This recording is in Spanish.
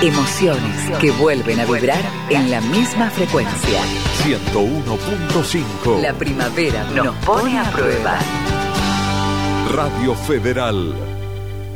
Emociones que vuelven a vibrar en la misma frecuencia. 101.5. La primavera nos pone a prueba. Radio Federal.